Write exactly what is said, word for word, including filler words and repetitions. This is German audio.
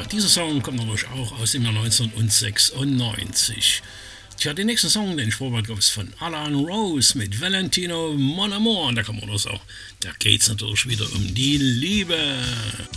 dieser Song kommt natürlich auch aus dem Jahr neunzehnhundertsechsundneunzig. Tja, den nächsten Song, den ich vorbereitet habe, ist von Alan Rose mit Valentino Mon Amour. Und da kann man auch sagen, da geht es natürlich wieder um die Liebe.